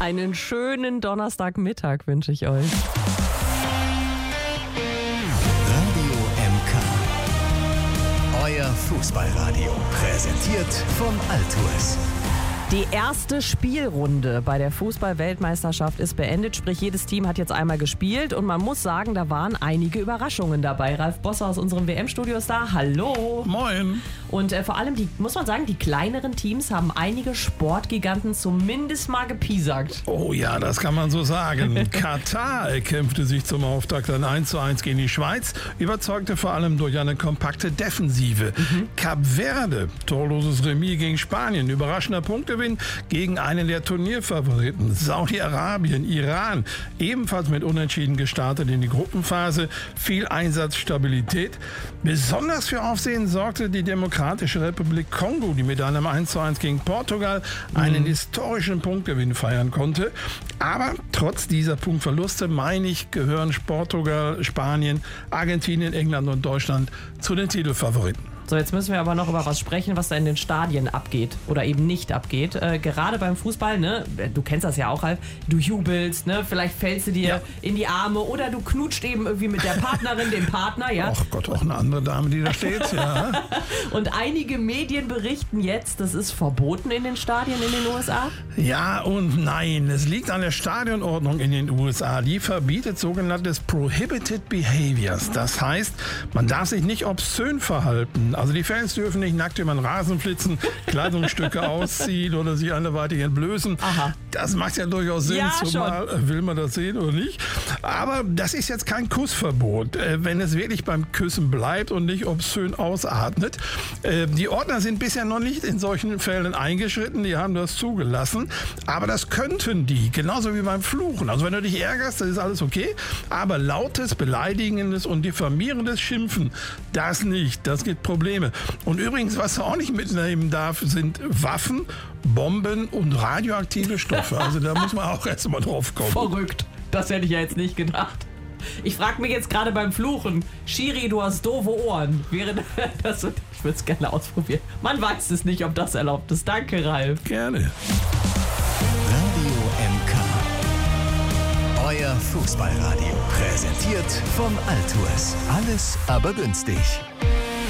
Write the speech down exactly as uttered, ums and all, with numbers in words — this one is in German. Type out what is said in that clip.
Einen schönen Donnerstagmittag wünsche ich euch. Radio M K. Euer Fußballradio. Präsentiert vom Altours. Die erste Spielrunde bei der Fußball-Weltmeisterschaft ist beendet, sprich jedes Team hat jetzt einmal gespielt und man muss sagen, da waren einige Überraschungen dabei. Ralf Bosser aus unserem W M-Studio ist da. Hallo. Moin. Und äh, vor allem, die, muss man sagen, die kleineren Teams haben einige Sportgiganten zumindest mal gepiesackt. Oh ja, das kann man so sagen. Katar kämpfte sich zum Auftakt ein eins zu eins gegen die Schweiz, überzeugte vor allem durch eine kompakte Defensive. Mhm. Kap Verde, torloses Remis gegen Spanien, überraschender Punktgewinn gegen einen der Turnierfavoriten. Saudi-Arabien, Iran, ebenfalls mit Unentschieden gestartet in die Gruppenphase. Viel Einsatzstabilität. Besonders für Aufsehen sorgte die Demokratische Republik Kongo, die mit einem eins zu eins gegen Portugal einen mhm. historischen Punktgewinn feiern konnte. Aber trotz dieser Punktverluste, meine ich, gehören Portugal, Spanien, Argentinien, England und Deutschland zu den Titelfavoriten. So, jetzt müssen wir aber noch über was sprechen, was da in den Stadien abgeht oder eben nicht abgeht. Äh, gerade beim Fußball, ne, du kennst das ja auch, Ralf, du jubelst, ne, vielleicht fällst du dir ja. in die Arme oder du knutscht eben irgendwie mit der Partnerin, dem Partner, ja. Ach Gott, auch eine andere Dame, die da steht, ja. Und einige Medien berichten jetzt, das ist verboten in den Stadien in den U S A? Ja und nein, es liegt an der Stadionordnung in den U S A. Die verbietet sogenanntes Prohibited Behaviors. Das heißt, man darf sich nicht obszön verhalten. Also die Fans dürfen nicht nackt über den Rasen flitzen, Kleidungsstücke ausziehen oder sich anderweitig entblößen. Aha. Das macht ja durchaus Sinn, ja, zumal schon. Will man das sehen oder nicht. Aber das ist jetzt kein Kussverbot, wenn es wirklich beim Küssen bleibt und nicht obszön ausatmet. Die Ordner sind bisher noch nicht in solchen Fällen eingeschritten, die haben das zugelassen. Aber das könnten die, genauso wie beim Fluchen. Also wenn du dich ärgerst, dann ist alles okay. Aber lautes, beleidigendes und diffamierendes Schimpfen, das nicht. Das gibt Probleme. Und übrigens, was du auch nicht mitnehmen darf, sind Waffen, Bomben und radioaktive Stoffe. Also da muss man auch erst mal drauf kommen. Verrückt. Das hätte ich ja jetzt nicht gedacht. Ich frage mich jetzt gerade beim Fluchen, Schiri, du hast doofe Ohren. Wäre das, ich würde es gerne ausprobieren. Man weiß es nicht, ob das erlaubt ist. Danke, Ralf. Gerne. Radio M K. Euer Fußballradio. Präsentiert vom Altours. Alles aber günstig.